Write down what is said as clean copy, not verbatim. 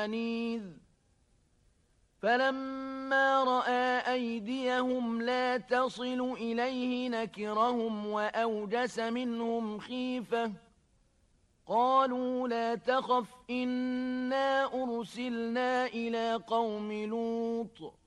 عنيذ فلما رأى أيديهم لا تصل إليه نكرهم وأوجس منهم خيفة قالوا لا تخف إنا أرسلنا إلى قوم لوط